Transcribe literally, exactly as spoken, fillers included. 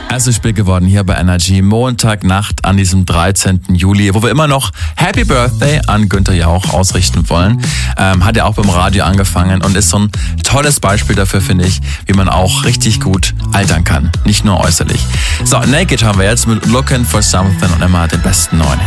Es ist spät geworden hier bei Energy. Montagnacht an diesem dreizehnten Juli, wo wir immer noch Happy Birthday an Günther Jauch ausrichten wollen. Ähm, hat er auch beim Radio angefangen und ist so ein tolles Beispiel dafür, finde ich, wie man auch richtig gut altern kann. Nicht nur äußerlich. So, Naked haben wir jetzt mit Looking for Something und immer den besten neuen Hit.